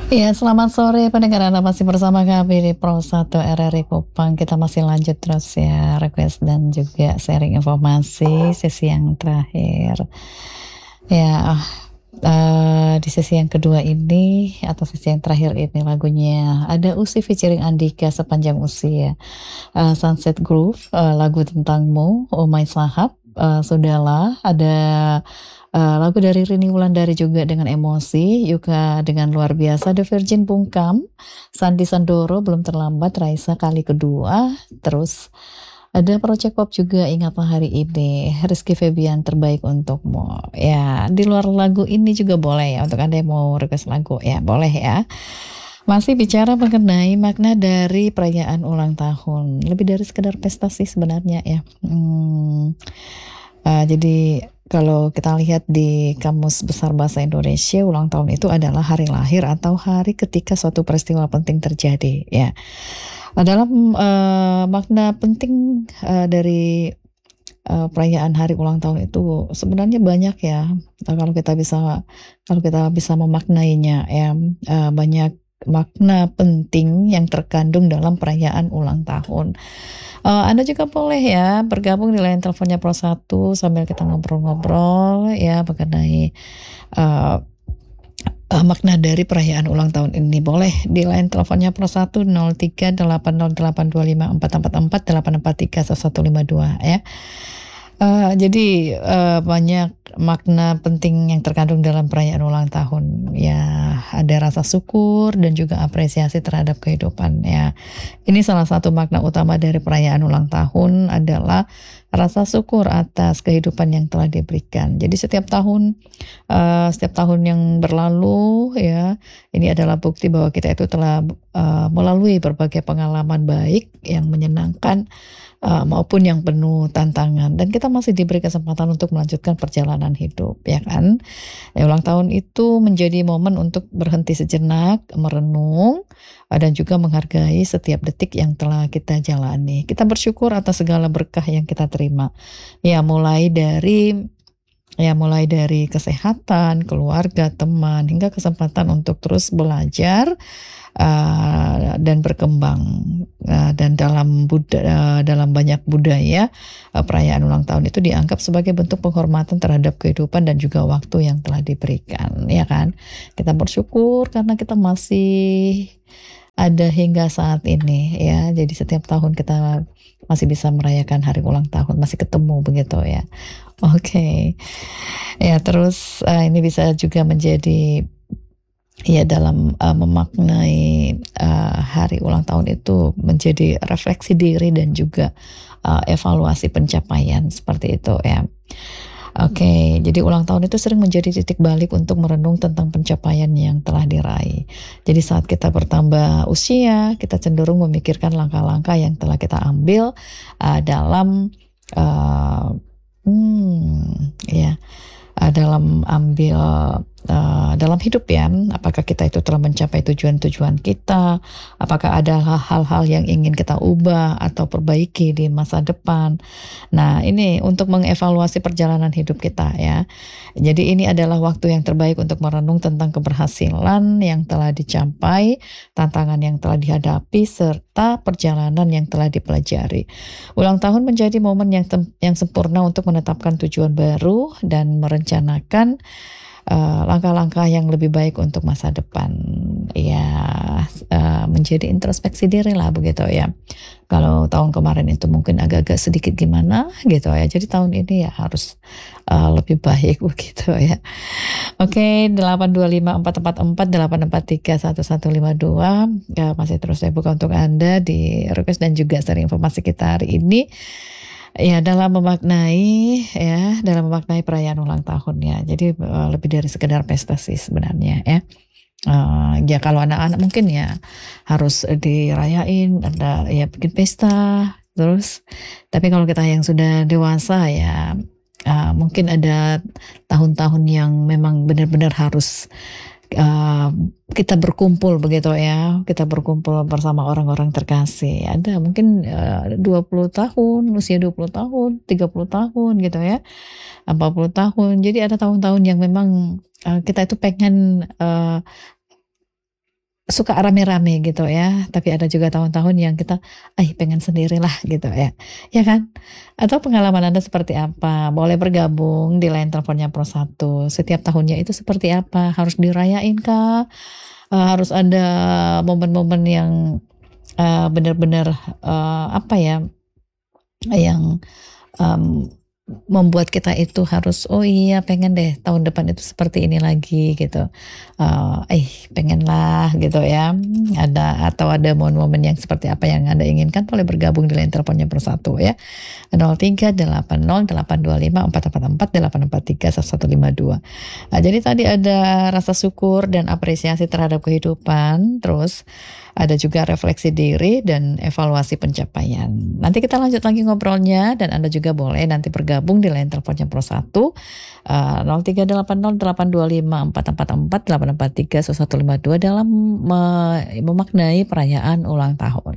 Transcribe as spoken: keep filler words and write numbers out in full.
Iya, selamat sore pendengar, Anda masih bersama kami di Pro satu R R I Kupang. Kita masih lanjut terus ya, request dan juga sharing informasi sesi yang terakhir. Ya, eee, di sesi yang kedua ini atau sesi yang terakhir ini lagunya ada Usi featuring Andika Sepanjang Usia, eee, Sunset Groove, eee, lagu tentangmu, Oh My Sahab, eee, Sudahlah, ada, eee, lagu dari Rini Wulandari juga dengan Emosi, Yuka dengan Luar Biasa, The Virgin Bungkam, Sandy Sandoro Belum Terlambat, Raisa Kali Kedua, terus ada Project Pop juga Ingatlah Hari Ini, Rizky Febian Terbaik Untukmu. Ya, di luar lagu ini juga boleh ya, untuk Anda yang mau request lagu ya, boleh ya. Masih bicara mengenai makna dari perayaan ulang tahun, lebih dari sekedar pesta sih sebenarnya ya. Hmm, eee, jadi kalau kita lihat di Kamus Besar Bahasa Indonesia, ulang tahun itu adalah hari lahir atau hari ketika suatu peristiwa penting terjadi ya. Dalam, eee, makna penting, eee, dari, eee, perayaan hari ulang tahun itu sebenarnya banyak ya, eee, kalau kita bisa kalau kita bisa memaknainya ya, eee, banyak makna penting yang terkandung dalam perayaan ulang tahun. Eee, Anda juga boleh ya bergabung di line teleponnya Pro satu sambil kita ngobrol-ngobrol ya mengenai, eee eee, makna dari perayaan ulang tahun ini. Boleh di line teleponnya Pro satu nol tiga delapan nol delapan dua lima empat empat empat delapan empat tiga satu satu lima dua ya. Eee, jadi, eee, banyak makna penting yang terkandung dalam perayaan ulang tahun. Ya, ada rasa syukur dan juga apresiasi terhadap kehidupan ya. Ini salah satu makna utama dari perayaan ulang tahun adalah rasa syukur atas kehidupan yang telah diberikan. Jadi setiap tahun, eee, setiap tahun yang berlalu ya, ini adalah bukti bahwa kita itu telah, eee, melalui berbagai pengalaman baik yang menyenangkan, eee, maupun yang penuh tantangan, dan kita masih diberi kesempatan untuk melanjutkan perjalanan hidup, ya kan. Ya, ulang tahun itu menjadi momen untuk berhenti sejenak, merenung, eee, dan juga menghargai setiap detik yang telah kita jalani. Kita bersyukur atas segala berkah yang kita terima. Ya, mulai dari ya mulai dari kesehatan, keluarga, teman, hingga kesempatan untuk terus belajar, eee, dan berkembang. Eee, dan dalam buda eee, dalam banyak budaya, eee, perayaan ulang tahun itu dianggap sebagai bentuk penghormatan terhadap kehidupan dan juga waktu yang telah diberikan, ya kan. Kita bersyukur karena kita masih ada hingga saat ini ya. Jadi setiap tahun kita masih bisa merayakan hari ulang tahun, masih ketemu begitu ya. Oke. Ya terus, eee, ini bisa juga menjadi ya dalam, eee, memaknai, eee, hari ulang tahun itu menjadi refleksi diri dan juga, eee, evaluasi pencapaian, seperti itu ya. Oke, jadi ulang tahun itu sering menjadi titik balik untuk merenung tentang pencapaian yang telah diraih. Jadi saat kita bertambah usia, kita cenderung memikirkan langkah-langkah yang telah kita ambil, eee, dalam, eee, mmm, ya, eee, dalam ambil, eee, dalam hidup ya, apakah kita itu telah mencapai tujuan-tujuan kita, apakah ada ha hal-hal yang ingin kita ubah atau perbaiki di masa depan. Nah, ini untuk mengevaluasi perjalanan hidup kita ya. Jadi ini adalah waktu yang terbaik untuk merenung tentang keberhasilan yang telah dicapai, tantangan yang telah dihadapi, serta perjalanan yang telah dipelajari. Ulang tahun menjadi momen yang tem yang sempurna untuk menetapkan tujuan baru dan merencanakan, eee, langkah-langkah yang lebih baik untuk masa depan. Ya, eee, menjadi introspeksi dirilah begitu ya. Kalau tahun kemarin itu mungkin agak-agak sedikit gimana gitu ya, jadi tahun ini ya harus, eee, lebih baik begitu ya. Oke, delapan dua lima empat empat empat delapan empat tiga satu satu lima dua, eee, masih terus saya buka untuk Anda di request dan juga sharing informasi kita hari ini. Ya, dalam memaknai ya, dalam memaknai perayaan ulang tahun ya. Jadi, eee, lebih dari sekedar pesta sih sebenarnya ya. Eee, ya kalau anak-anak mungkin ya harus, eee, dirayain, ada ya bikin pesta, terus tapi kalau kita yang sudah dewasa ya, eee, mungkin ada tahun-tahun yang memang benar-benar harus, eee, kita berkumpul begitu ya, kita berkumpul bersama orang-orang terkasih. Ada mungkin, eee, dua puluh tahun, usia dua puluh tahun, tiga puluh tahun gitu ya, empat puluh tahun. Jadi ada tahun-tahun yang memang, eee, kita itu pengen, eee suka rame-rame gitu ya, tapi ada juga tahun-tahun yang kita, "Aih pengen sendirilah," gitu ya, ya kan? Atau pengalaman Anda seperti apa? Boleh bergabung di line teleponnya Pro satu, setiap tahunnya itu seperti apa? Harus dirayain kah? Eee, harus ada momen-momen yang, eee, bener-bener, eee, apa ya, yang, mmm, membuat kita itu harus, "Oh iya pengen deh tahun depan itu seperti ini lagi," gitu. Eee, "Ih pengenlah," gitu ya, ada atau ada momen-momen yang seperti apa yang Anda inginkan, boleh bergabung di line teleponnya Pro satu ya, nol tiga delapan nol delapan dua lima empat empat empat delapan empat tiga satu satu lima dua. Nah, jadi tadi ada rasa syukur dan apresiasi terhadap kehidupan, terus ada juga refleksi diri dan evaluasi pencapaian. Nanti kita lanjut lagi ngobrolnya dan Anda juga boleh nanti bergabung di line teleponnya Pro satu, eee, nol tiga delapan nol delapan dua lima empat empat empat delapan empat tiga satu satu lima dua dalam me memaknai perayaan ulang tahun.